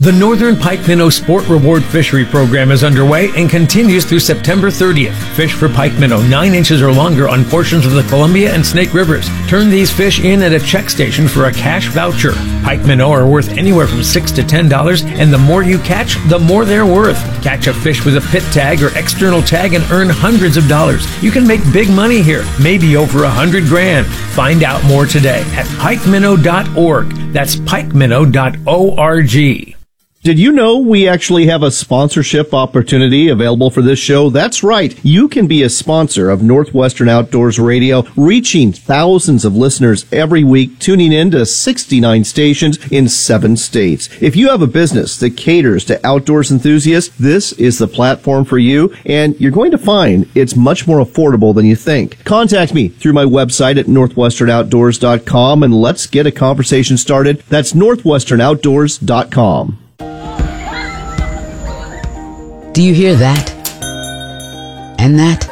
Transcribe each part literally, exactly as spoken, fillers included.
The Northern Pike Minnow Sport Reward Fishery Program is underway and continues through September thirtieth. Fish for pike minnow nine inches or longer on portions of the Columbia and Snake Rivers. Turn these fish in at a check station for a cash voucher. Pike minnow are worth anywhere from six to ten dollars, and the more you catch, the more they're worth. Catch a fish with a pit tag or external tag and earn hundreds of dollars. You can make big money here, maybe over a hundred grand. Find out more today at pike minnow dot org. That's pike minnow dot org. Did you know we actually have a sponsorship opportunity available for this show? That's right. You can be a sponsor of Northwestern Outdoors Radio, reaching thousands of listeners every week, tuning in to sixty-nine stations in seven states. If you have a business that caters to outdoors enthusiasts, this is the platform for you, and you're going to find it's much more affordable than you think. Contact me through my website at northwestern outdoors dot com, and let's get a conversation started. That's northwestern outdoors dot com. Do you hear that? And that?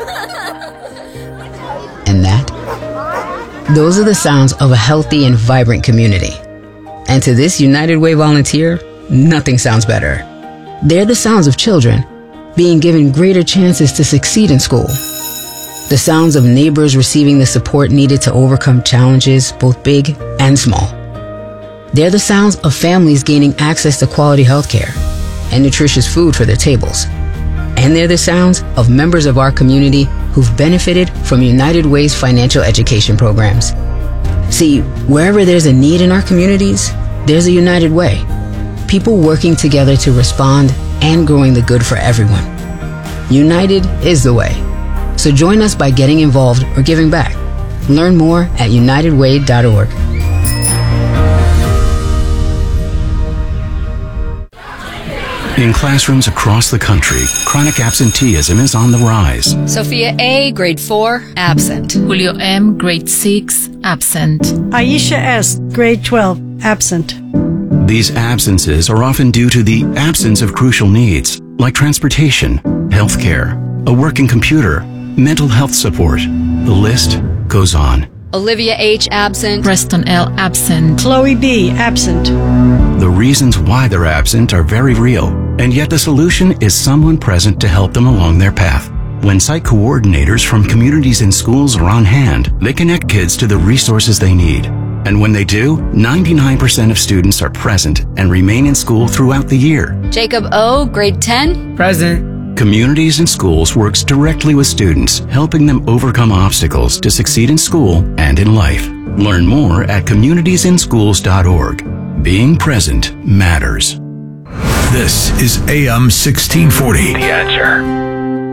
And that? Those are the sounds of a healthy and vibrant community. And to this United Way volunteer, nothing sounds better. They're the sounds of children being given greater chances to succeed in school. The sounds of neighbors receiving the support needed to overcome challenges, both big and small. They're the sounds of families gaining access to quality health care and nutritious food for their tables. And they're the sounds of members of our community who've benefited from United Way's financial education programs. See, wherever there's a need in our communities, there's a United Way. People working together to respond and growing the good for everyone. United is the way. So join us by getting involved or giving back. Learn more at united way dot org. In classrooms across the country, chronic absenteeism is on the rise. Sophia A., grade four, absent. Julio M., grade six, absent. Aisha S., grade twelve, absent. These absences are often due to the absence of crucial needs, like transportation, health care, a working computer, mental health support. The list goes on. Olivia H., absent. Preston L., absent. Chloe B., absent. The reasons why they're absent are very real, and yet the solution is someone present to help them along their path. When site coordinators from communities and schools are on hand, they connect kids to the resources they need. And when they do, ninety-nine percent of students are present and remain in school throughout the year. Jacob O., grade ten, present. Communities and Schools works directly with students, helping them overcome obstacles to succeed in school and in life. Learn more at communities in schools dot org. Being present matters. This is A M sixteen forty. The Answer.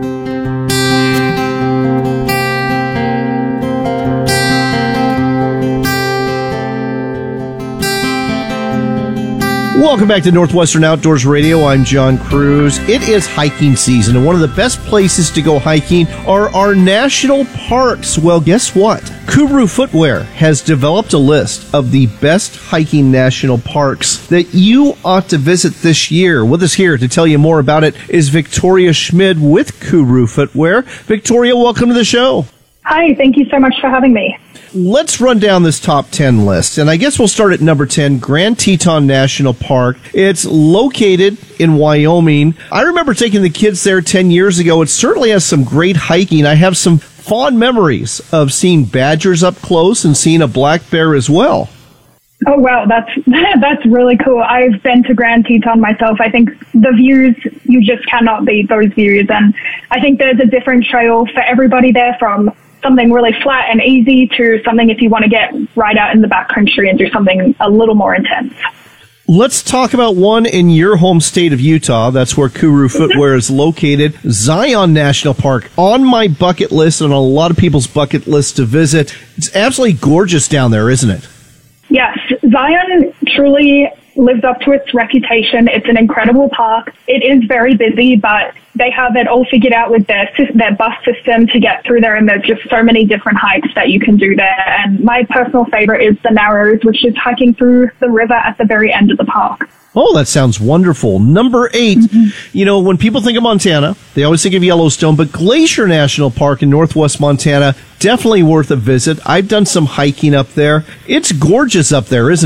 Welcome back to Northwestern Outdoors Radio. I'm John Cruz. It is hiking season, and one of the best places to go hiking are our national parks. Well, guess what? Kuru Footwear has developed a list of the best hiking national parks that you ought to visit this year. With us here to tell you more about it is Victoria Schmid with Kuru Footwear. Victoria, welcome to the show. Hi, thank you so much for having me. Let's run down this top ten list, and I guess we'll start at number ten, Grand Teton National Park. It's located in Wyoming. I remember taking the kids there ten years ago. It certainly has some great hiking. I have some fond memories of seeing badgers up close and seeing a black bear as well. Oh, wow, that's that's really cool. I've been to Grand Teton myself. I think the views, you just cannot beat those views, and I think there's a different trail for everybody there, from something really flat and easy to something if you want to get right out in the backcountry and do something a little more intense. Let's talk about one in your home state of Utah. That's where Kuru Footwear is located. Zion National Park, on my bucket list and on a lot of people's bucket list to visit. It's absolutely gorgeous down there, isn't it? Yes, Zion truly lives up to its reputation. It's an incredible park. It is very busy, but they have it all figured out with their their bus system to get through there, and there's just so many different hikes that you can do there. And my personal favorite is the Narrows, which is hiking through the river at the very end of the park. Oh, that sounds wonderful. Number eight, mm-hmm. You know, when people think of Montana, they always think of Yellowstone, but Glacier National Park in northwest Montana, definitely worth a visit. I've done some hiking up there. It's gorgeous up there, isn't it?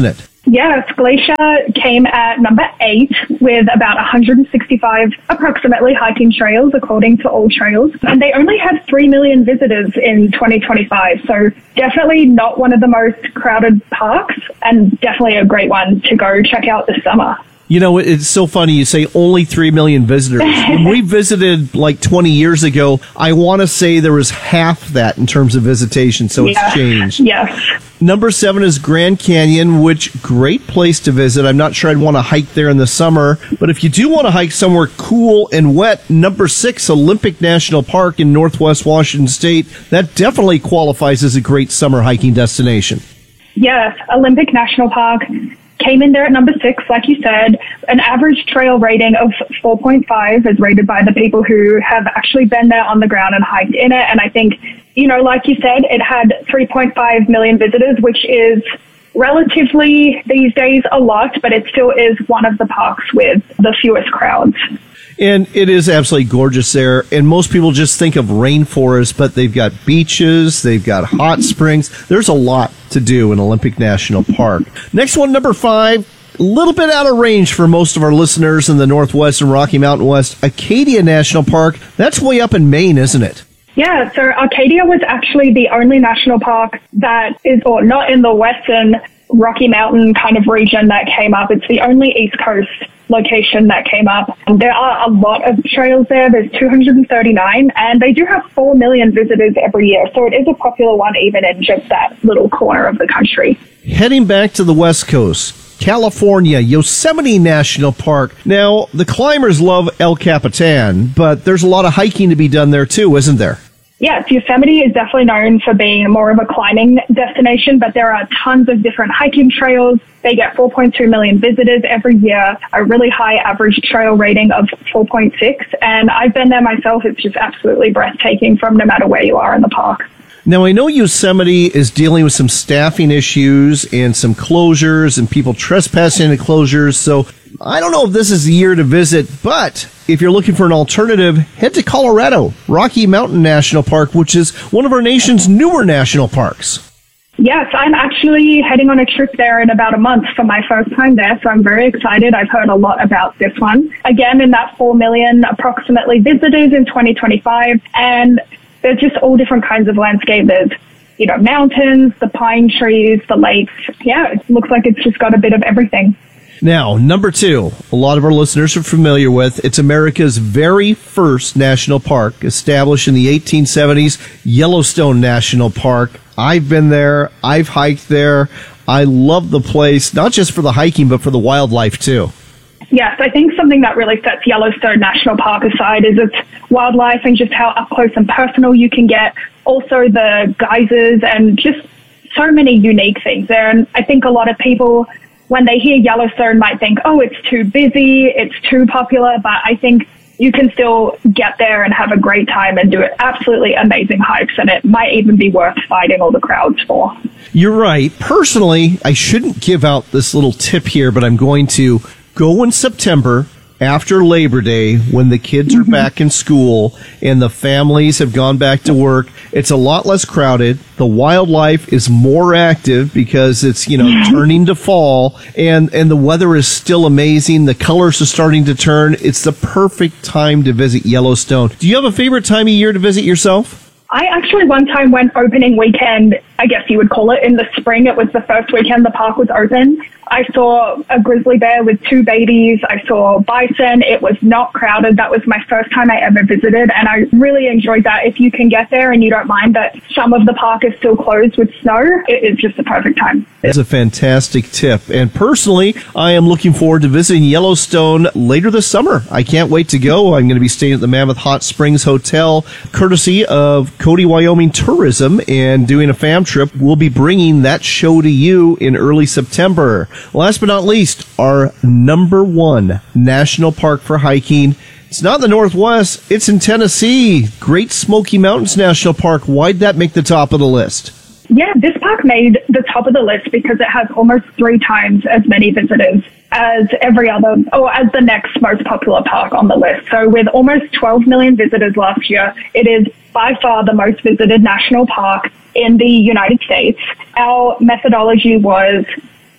Yes, Glacier came at number eight with about one hundred sixty-five approximately hiking trails, according to All Trails. And they only had three million visitors in twenty twenty-five. So definitely not one of the most crowded parks, and definitely a great one to go check out this summer. You know, it's so funny you say only three million visitors. When we visited like twenty years ago, I want to say there was half that in terms of visitation, so yeah. it's changed. Yes. Number seven is Grand Canyon, which great place to visit. I'm not sure I'd want to hike there in the summer, but if you do want to hike somewhere cool and wet, number six, Olympic National Park in Northwest Washington State, that definitely qualifies as a great summer hiking destination. Yes, Olympic National Park came in there at number six, like you said. An average trail rating of four point five is rated by the people who have actually been there on the ground and hiked in it. And I think, you know, like you said, it had three point five million visitors, which is relatively these days a lot, but it still is one of the parks with the fewest crowds. And it is absolutely gorgeous there. And most people just think of rainforest, but they've got beaches, they've got hot springs. There's a lot to do in Olympic National Park. Next one, number five, a little bit out of range for most of our listeners in the Northwest and Rocky Mountain West, Acadia National Park. That's way up in Maine, isn't it? Yeah, so Arcadia was actually the only national park that is, or not in the western Rocky Mountain kind of region that came up. It's the only East Coast location that came up. There are a lot of trails there. There's two hundred thirty-nine, and they do have four million visitors every year. So it is a popular one even in just that little corner of the country. Heading back to the West Coast, California, Yosemite National Park. Now, the climbers love El Capitan, but there's a lot of hiking to be done there too, isn't there? Yes, Yosemite is definitely known for being more of a climbing destination, but there are tons of different hiking trails. They get four point two million visitors every year, a really high average trail rating of four point six. And I've been there myself. It's just absolutely breathtaking from no matter where you are in the park. Now, I know Yosemite is dealing with some staffing issues and some closures and people trespassing into closures. So I don't know if this is the year to visit, but if you're looking for an alternative, head to Colorado, Rocky Mountain National Park, which is one of our nation's newer national parks. Yes, I'm actually heading on a trip there in about a month for my first time there, so I'm very excited. I've heard a lot about this one. Again, in that four million approximately visitors in twenty twenty-five, and there's just all different kinds of landscape. There's, you know, mountains, the pine trees, the lakes. Yeah, it looks like it's just got a bit of everything. Now, number two, a lot of our listeners are familiar with. It's America's very first national park, established in the eighteen seventies, Yellowstone National Park. I've been there. I've hiked there. I love the place, not just for the hiking, but for the wildlife, too. Yes, I think something that really sets Yellowstone National Park aside is its wildlife and just how up close and personal you can get. Also the geysers and just so many unique things there. And I think a lot of people, when they hear Yellowstone, might think, oh, it's too busy, it's too popular. But I think you can still get there and have a great time and do absolutely amazing hikes. And it might even be worth fighting all the crowds for. You're right. Personally, I shouldn't give out this little tip here, but I'm going to. Go in September after Labor Day when the kids are back in school and the families have gone back to work. It's a lot less crowded. The wildlife is more active because it's, you know, turning to fall, and, and the weather is still amazing. The colors are starting to turn. It's the perfect time to visit Yellowstone. Do you have a favorite time of year to visit yourself? I actually one time went opening weekend, I guess you would call it, in the spring. It was the first weekend the park was open. I saw a grizzly bear with two babies. I saw bison. It was not crowded. That was my first time I ever visited, and I really enjoyed that. If you can get there and you don't mind that some of the park is still closed with snow, it is just the perfect time. That's a fantastic tip. And personally, I am looking forward to visiting Yellowstone later this summer. I can't wait to go. I'm going to be staying at the Mammoth Hot Springs Hotel, courtesy of Cody, Wyoming Tourism, and doing a fam trip. We'll be bringing that show to you in early September. Last but not least, our number one national park for hiking. It's not in the Northwest. It's in Tennessee. Great Smoky Mountains National Park. Why'd that make the top of the list? Yeah, this park made the top of the list because it has almost three times as many visitors as every other, or as the next most popular park on the list. So with almost twelve million visitors last year, it is by far the most visited national park in the United States. Our methodology was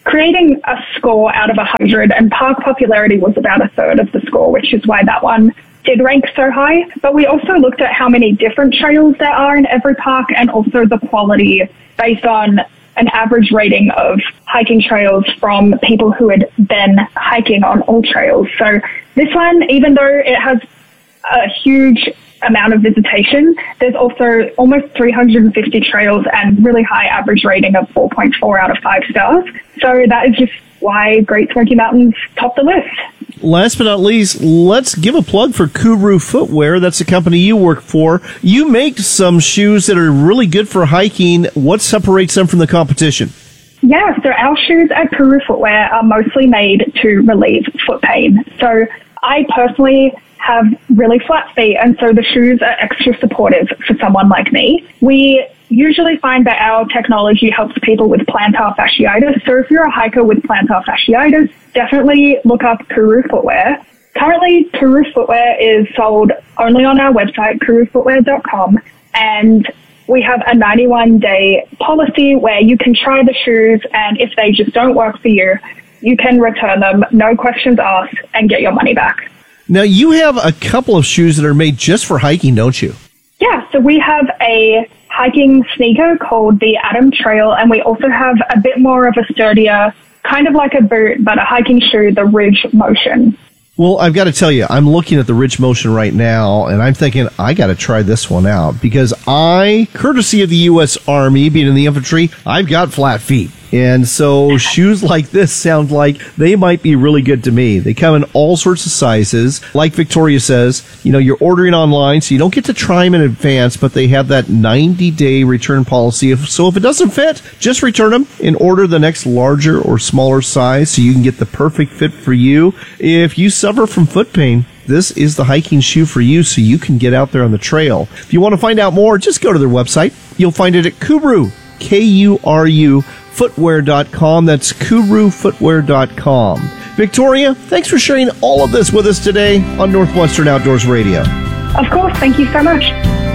creating a score out of one hundred, and park popularity was about a third of the score, which is why that one did rank so high. But we also looked at how many different trails there are in every park, and also the quality based on an average rating of hiking trails from people who had been hiking on all trails. So this one, even though it has a huge amount of visitation, there's also almost three hundred fifty trails and really high average rating of four point four out of five stars. So that is just why Great Smoky Mountains top the list. Last but not least, let's give a plug for Kuru Footwear. That's the company you work for. You make some shoes that are really good for hiking. What separates them from the competition? Yeah, so our shoes at Kuru Footwear are mostly made to relieve foot pain. So I personally have really flat feet, and so the shoes are extra supportive for someone like me. We usually find that our technology helps people with plantar fasciitis. So if you're a hiker with plantar fasciitis, definitely look up Kuru Footwear. Currently, Kuru Footwear is sold only on our website, kuru footwear dot com, and we have a ninety-one day policy where you can try the shoes, and if they just don't work for you, you can return them, no questions asked, and get your money back. Now, you have a couple of shoes that are made just for hiking, don't you? Yeah, so we have a hiking sneaker called the Atom Trail, and we also have a bit more of a sturdier, kind of like a boot, but a hiking shoe, the Ridge Motion. Well, I've got to tell you, I'm looking at the Ridge Motion right now, and I'm thinking, I got to try this one out, because I, courtesy of the U S Army, being in the infantry, I've got flat feet. And so shoes like this sound like they might be really good to me. They come in all sorts of sizes. Like Victoria says, you know, you're ordering online, so you don't get to try them in advance, but they have that ninety day return policy. So if it doesn't fit, just return them and order the next larger or smaller size so you can get the perfect fit for you. If you suffer from foot pain, this is the hiking shoe for you, so you can get out there on the trail. If you want to find out more, just go to their website. You'll find it at Kuru, K U R U, footwear dot com. That's kuru footwear dot com. Victoria, thanks for sharing all of this with us today on Northwestern Outdoors Radio. Of course. Thank you so much.